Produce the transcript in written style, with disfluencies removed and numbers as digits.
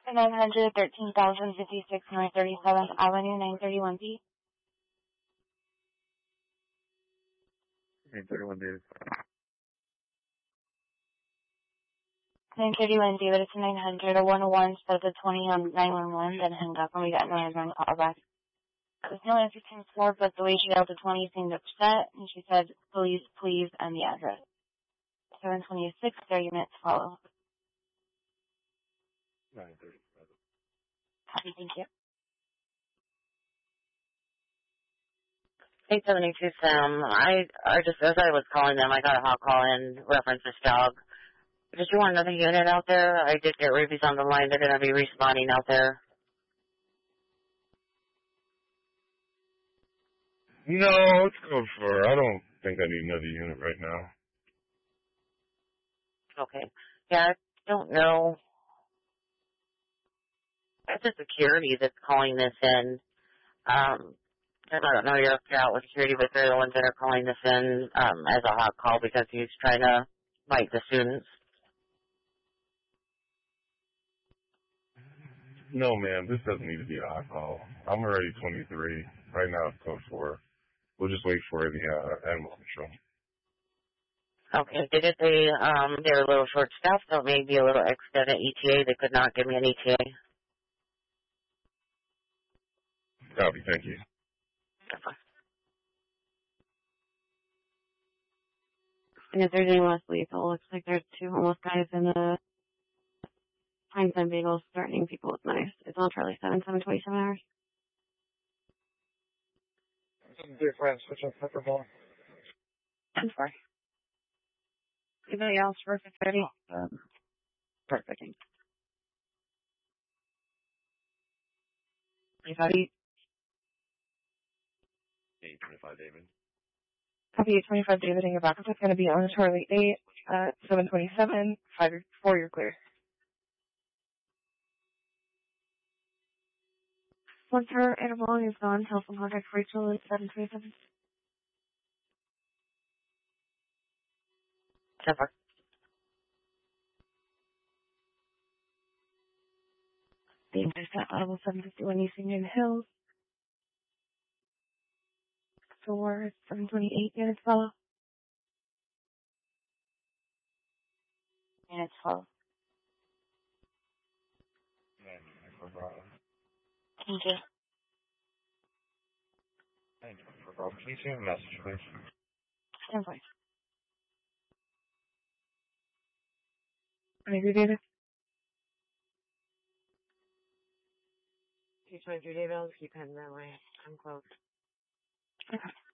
913,056 North 37th Avenue, 931B. 931 David. 931 David, it's 900 or 101, so the 20 on 911, then hung up and we got no answer on call back. There's no answer to before, but the way she dialed the 20 seemed upset, and she said, please, and the address. 726, 30 minutes follow. 937. Copy, thank you. 872 Sam. I just, as I was calling them, I got a hot call in reference to dog. Did you want another unit out there? I did get Ruby's on the line. They're going to be responding out there. No, let's go for, I don't think I need another unit right now. Okay. Yeah, I don't know. It's the security that's calling this in. I don't know you're out with security, but they're the ones that are calling this in as a hot call because he's trying to fight the students. No, ma'am, this doesn't need to be a hot call. I'm already 23. Right now it's code 4. We'll just wait for the animal control. Okay, they did they were a little short staffed, so maybe a little extended ETA. They could not give me an ETA. Copy, thank you. And if there's anyone else lethal, looks like there's 2 homeless guys in the Pines and Bagels threatening people with knives. It's on Charlie 727 hours. Dear friends, switch on microphone. I'm sorry. Anybody else for 6:30? Perfect. 25. 825 David. Copy 825 David, and your backup is going to be on Charlie 8 at 727. 5-4, you're clear. Once her interval is gone, telephone contact Rachel at 727. 10-4. The intercept audible 751 East Union Hills. For 728 units follow. Units follow. Thank you. Thank you for calling. Please leave a message, please. 10-4. Maybe David. 223 David, I'll keep heading that way. I'm close. Okay.